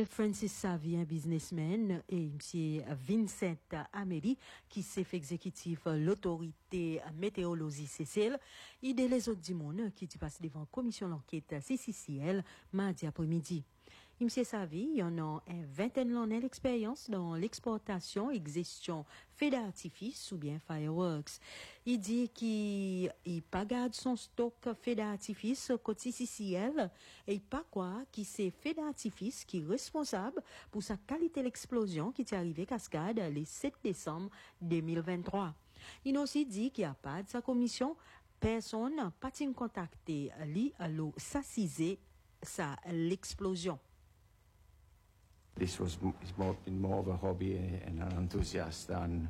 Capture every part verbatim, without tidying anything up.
Michel Francis Xavier, un businessman, et M. Vincent Amélie, qui est exécutif l'autorité météorologie C C L, il et les autres du monde qui passent devant la commission d'enquête C C C L mardi après-midi. M. Savi, il y en a une vingtaine d'années d'expérience dans l'exportation et gestion feux d'artifice ou bien fireworks. Il dit qu'il il pas garde son stock feux d'artifice côté C C C L et il pas quoi qui c'est feux d'artifice qui est responsable pour sa qualité l'explosion qui est arrivée cascade le sept décembre deux mille vingt-trois. Il a aussi dit qu'il n'y a pas de sa commission, personne n'a pas contacté lui à l'eau s'assiser sa l'explosion. This was more, been more of a hobby and an enthusiast than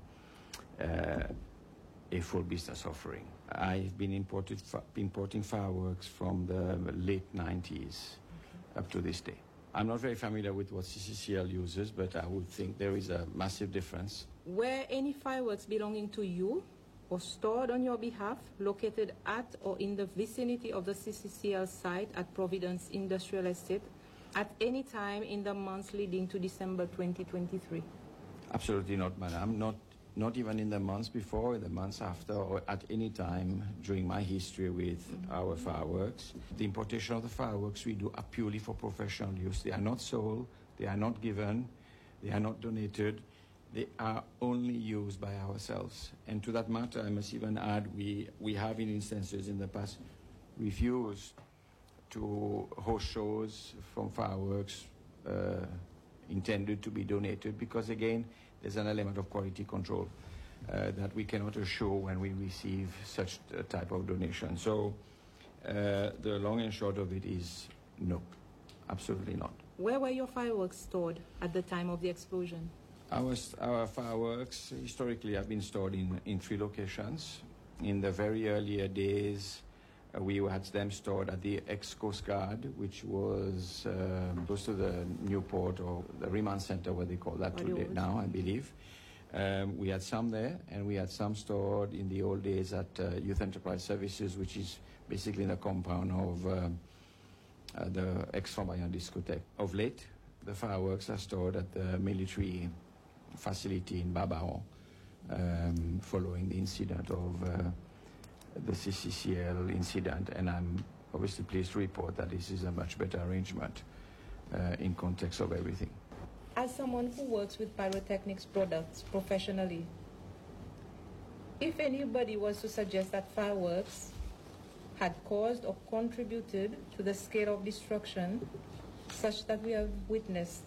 uh, a full business offering. I've been imported, importing fireworks from the late nineties okay. up to this day. I'm not very familiar with what C C C L uses, but I would think there is a massive difference. Were any fireworks belonging to you or stored on your behalf located at or in the vicinity of the C C C L site at Providence Industrial Estate at any time in the months leading to December twenty twenty-three? Absolutely not, madam. Not, not even in the months before, in the months after, or at any time during my history with mm-hmm. our fireworks. The importation of the fireworks we do are purely for professional use. They are not sold, they are not given, they are not donated. They are only used by ourselves. And to that matter, I must even add, we, we have in instances in the past refused to host shows from fireworks uh, intended to be donated because, again, there's an element of quality control uh, that we cannot assure when we receive such a type of donation. So uh, the long and short of it is no, absolutely not. Where were your fireworks stored at the time of the explosion? Our, our fireworks historically have been stored in, in three locations. In the very earlier days, uh, we had them stored at the ex-Coast Guard, which was uh, close to the Newport or the Remand Center, what they call that today now, I believe. Um, we had some there, and we had some stored in the old days at uh, Youth Enterprise Services, which is basically in the compound of uh, uh, the ex-Flamboyant discotheque. Of late, the fireworks are stored at the military facility in Babaon, um, following the incident of uh, the C C C L incident, and I'm obviously pleased to report that this is a much better arrangement uh, in context of everything. As someone who works with pyrotechnics products professionally, if anybody was to suggest that fireworks had caused or contributed to the scale of destruction such that we have witnessed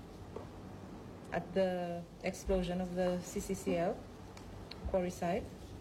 at the explosion of the C C C L quarry site,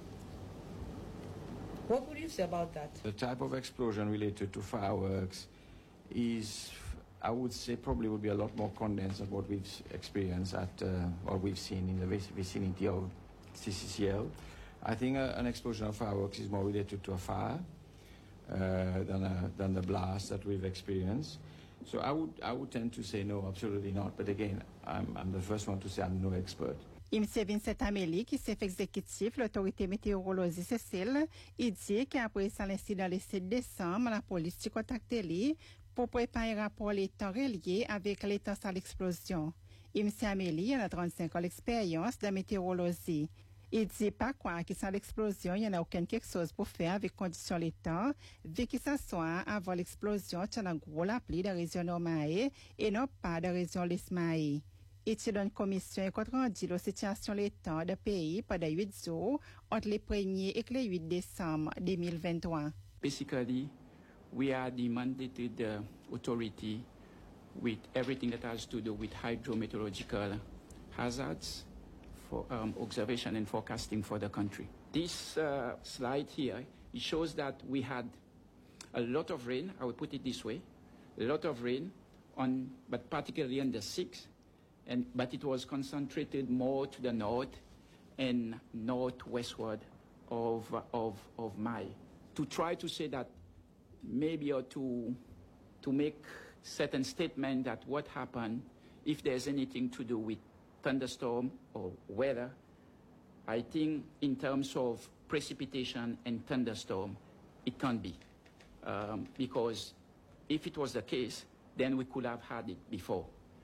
what would you say about that? The type of explosion related to fireworks is, I would say, probably would be a lot more condensed than what we've experienced at, uh, or we've seen in the vicinity of C C C L. I think uh, an explosion of fireworks is more related to a fire uh, than, a, than the blast that we've experienced. So I would, I would tend to say no, absolutely not. But again, I'm, I'm the first one to say I'm no expert. M. Vincent Amélie, qui est exécutif l'autorité météorologie C C L, il dit qu'après l'incident le sept décembre, la police a contacté lui pour préparer un rapport les temps reliés avec l'état de l'explosion. M. Amélie a trente-cinq ans d'expérience de météorologie. Il dit pas quoi que sans l'explosion, il n'y en a aucun quelque chose pour faire avec conditions les temps, vu que ça soit avant l'explosion, tu as un gros la pluie de la région Nomae et non pas de la région Lismae. Et tu donnes commission et compte rendu la situation les temps de pays pendant huit jours entre les premiers et les huit décembre deux mille vingt-trois. Basically, we are the mandated uh, authority with everything that has to do with hydrometeorological hazards for um, observation and forecasting for the country. This uh, slide here, it shows that we had a lot of rain, I would put it this way, a lot of rain, on, but particularly on the sixth, and, but it was concentrated more to the north and northwestward of, of, of Mai. To try to say that maybe or to, to make certain statement that what happened, if there's anything to do with thunderstorm or weather, I think in terms of precipitation and thunderstorm, it can't be. Um, because if it was the case, then we could have had it before.